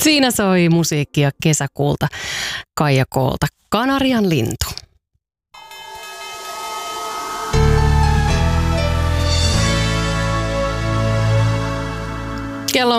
Siinä soi musiikkia kesäkuulta Kaija Koolta. Kanarian lintu. Kello on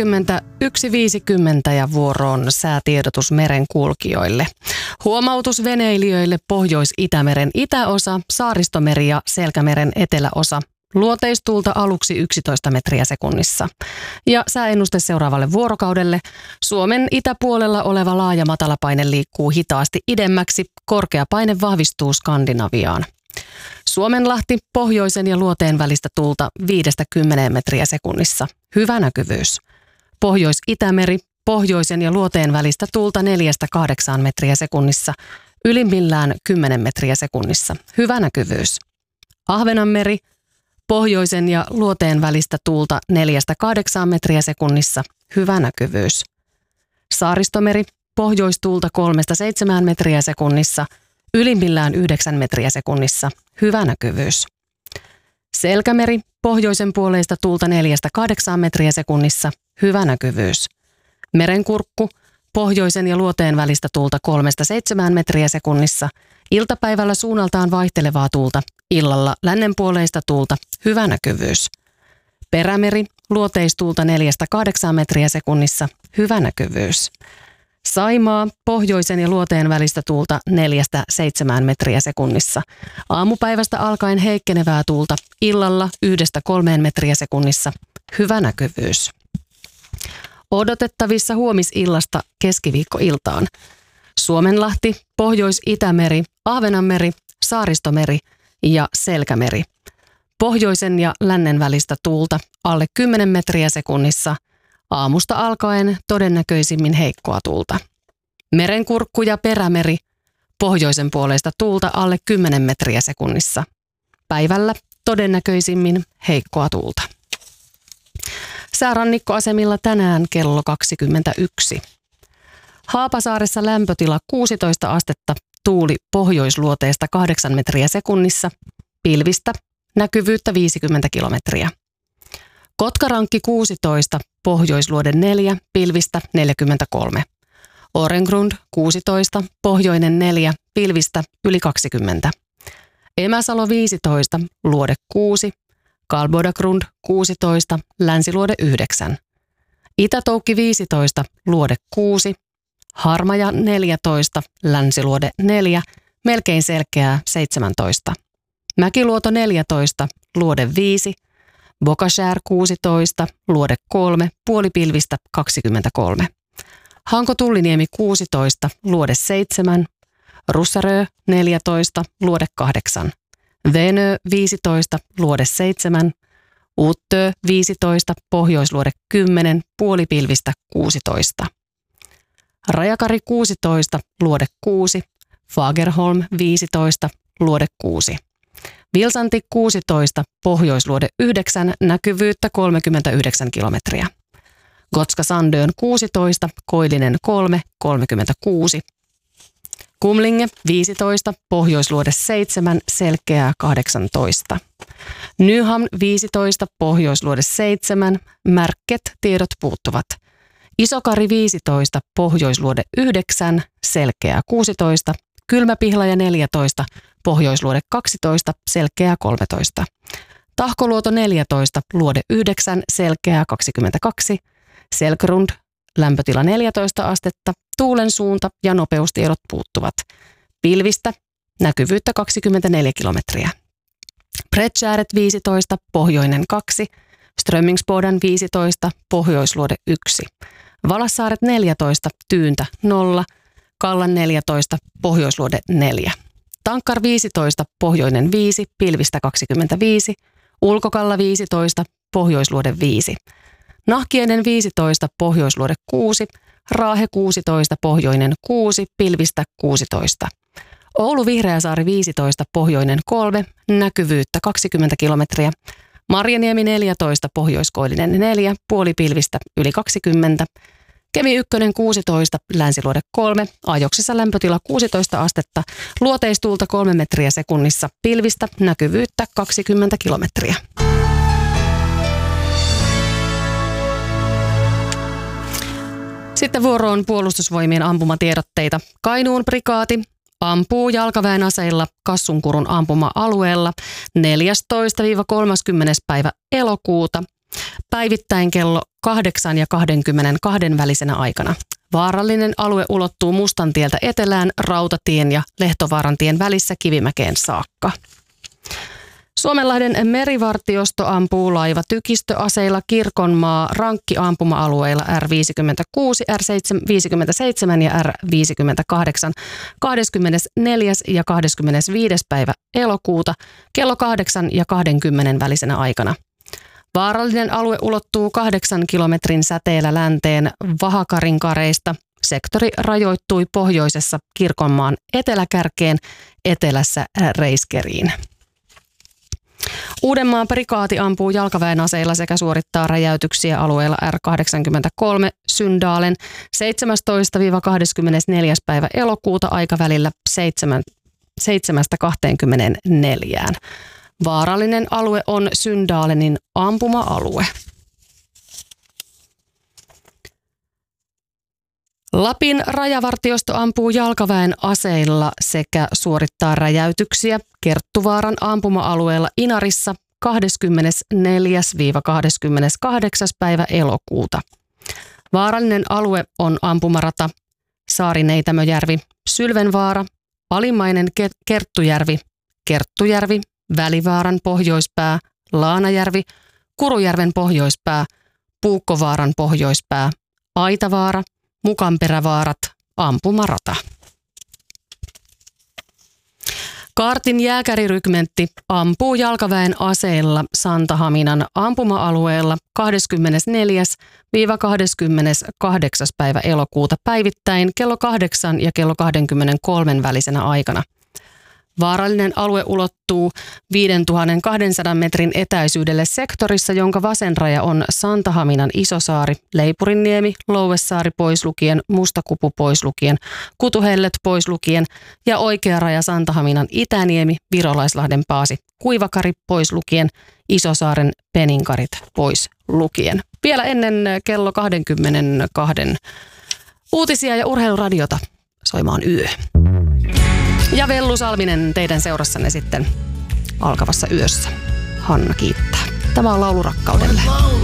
21.50 ja vuoroon säätiedotus merenkulkijoille. Huomautus veneilijöille Pohjois-Itämeren itäosa, Saaristomeri ja Selkämeren eteläosa. Luoteistuulta aluksi 11 metriä sekunnissa. Ja sääennuste seuraavalle vuorokaudelle. Suomen itäpuolella oleva laaja matalapaine liikkuu hitaasti idemmäksi. Korkea paine vahvistuu Skandinaviaan. Suomenlahti pohjoisen ja luoteen välistä tuulta 5-10 metriä sekunnissa. Hyvä näkyvyys. Pohjois-Itämeri pohjoisen ja luoteen välistä tuulta 4-8 metriä sekunnissa. Ylimmillään 10 metriä sekunnissa. Hyvä näkyvyys. Ahvenanmeri pohjoisen ja luoteen välistä tuulta 4-8 metriä sekunnissa. Hyvä näkyvyys. Saaristomeri pohjoistuulta 3-7 metriä sekunnissa. Ylimmillään 9 metriä sekunnissa. Hyvä näkyvyys. Selkämeri pohjoisen puoleista tuulta 4-8 metriä sekunnissa. Hyvä näkyvyys. Merenkurkku pohjoisen ja luoteen välistä tuulta 3-7 metriä sekunnissa. Iltapäivällä suunnaltaan vaihtelevaa tuulta. Illalla lännenpuoleista tuulta. Hyvä näkyvyys. Perämeri luoteistuulta 4-8 metriä sekunnissa. Hyvä näkyvyys. Saimaa pohjoisen ja luoteen välistä tuulta 4-7 metriä sekunnissa. Aamupäivästä alkaen heikkenevää tuulta. Illalla 1-3 metriä sekunnissa. Hyvä näkyvyys. Odotettavissa huomisillasta keskiviikkoiltaan. Suomenlahti, Pohjois-Itämeri, Ahvenanmeri, Saaristomeri ja Selkämeri. Pohjoisen ja lännen välistä tuulta alle 10 metriä sekunnissa. Aamusta alkaen todennäköisimmin heikkoa tuulta. Merenkurkku ja Perämeri. Pohjoisen puoleista tuulta alle 10 metriä sekunnissa. Päivällä todennäköisimmin heikkoa tuulta. Säärannikkoasemilla tänään kello 21. Haapasaaressa lämpötila 16 astetta, tuuli pohjoisluoteesta 8 metriä sekunnissa, pilvistä, näkyvyyttä 50 kilometriä. Kotkarankki 16, pohjoisluode 4, pilvistä 43. Orengrund 16, pohjoinen 4, pilvistä yli 20. Emäsalo 15, luode 6. Kalbodagrund 16, länsiluode 9. Itätoukki 15, luode 6. Harmaja 14, länsiluode 4, melkein selkeää 17. Mäkiluoto 14, luode 5. Bokashär 16, luode 3, puolipilvistä 23. Hanko-Tulliniemi 16, luode 7. Russarö 14, luode 8. Venö 15, luode 7. Uttö 15, pohjoisluode 10, puolipilvistä 16. Rajakari 16, luode 6. Fagerholm 15, luode 6. Vilsanti 16, pohjoisluode 9, näkyvyyttä 39 kilometriä. Gotska Sandön 16, Koillinen 3, 36. Kumlinge 15, pohjoisluode 7, selkeää 18. Nyham 15, pohjoisluode 7, Märket, tiedot puuttuvat. Isokari 15, pohjoisluode 9, selkeää 16. Kylmäpihlaja 14, pohjoisluode 12, selkeää 13. Tahkoluoto 14, luode 9, selkeää 22. Selkrund, lämpötila 14 astetta, tuulen suunta ja nopeustiedot puuttuvat. Pilvistä, näkyvyyttä 24 kilometriä. Bredtjäret 15, pohjoinen 2. Strömmingsboden 15, pohjoisluode 1. Valassaaret 14, tyyntä 0. Kallan 14, pohjoisluode 4. Tankkar 15, pohjoinen 5, pilvistä 25. Ulkokalla 15, pohjoisluode 5. Nahkienen 15, pohjoisluode 6. Raahe 16, pohjoinen 6, pilvistä 16. Oulu Vihreäsaari 15, pohjoinen 3, näkyvyyttä 20 kilometriä. Marjaniemi 14, pohjoiskoillinen 4, puolipilvistä yli 20. Kemi 1 16, länsiluode 3, ajoksissa lämpötila 16 astetta, luoteistuulta 3 metriä sekunnissa, pilvistä, näkyvyyttä 20 kilometriä. Sitten vuoroon puolustusvoimien ampumatiedotteita. Kainuun prikaati ampuu jalkaväen aseilla Kassunkurun ampuma-alueella 14-30. päivä elokuuta päivittäin kello 8 ja 22 välisenä aikana. Vaarallinen alue ulottuu Mustantieltä etelään Rautatien ja Lehtovaarantien välissä Kivimäkeen saakka. Suomenlahden merivartiosto ampuu laivatykistöaseilla Kirkonmaa rankkiampuma-alueilla R56, R57 ja R58 24. ja 25. päivä elokuuta kello 8 ja 20 välisenä aikana. Vaarallinen alue ulottuu 8 kilometrin säteellä länteen Vahakarinkareista. Sektori rajoittui pohjoisessa Kirkonmaan eteläkärkeen, etelässä Reiskeriin. Uudenmaan prikaati ampuu jalkaväen aseilla sekä suorittaa räjäytyksiä alueella R83 Syndalen 17-24. päivä elokuuta aikavälillä 7-24. Vaarallinen alue on Syndalenin ampuma-alue. Lapin rajavartiosto ampuu jalkaväen aseilla sekä suorittaa räjäytyksiä Kerttuvaaran ampuma-alueella Inarissa 24-28. päivä elokuuta. Vaarallinen alue on ampumarata Saarineitämöjärvi, Sylvenvaara, Alimmainen Kerttujärvi, Välivaaran pohjoispää, Laanajärvi, Kurujärven pohjoispää, Puukkovaaran pohjoispää, Aitavaara, Mukanperävaarat, ampumarata. Kaartin jääkärirykmentti ampuu jalkaväen aseilla Santahaminan ampuma-alueella 24-28. päivä elokuuta päivittäin kello 8 ja kello 23 välisenä aikana. Vaarallinen alue ulottuu 5200 metrin etäisyydelle sektorissa, jonka vasen raja on Santahaminan Isosaari, Leipurinniemi, Louvesaari pois lukien, Mustakupu pois lukien, Kutuhellet pois lukien ja oikea raja Santahaminan Itäniemi, Virolaislahden Paasi, Kuivakari pois lukien, Isosaaren Peninkarit pois lukien. Vielä ennen kello 22 uutisia ja urheiluradiota soimaan yö. Ja Vellu Salminen teidän seurassanne sitten alkavassa yössä. Hanna kiittää. Tämä on laulu rakkaudelle.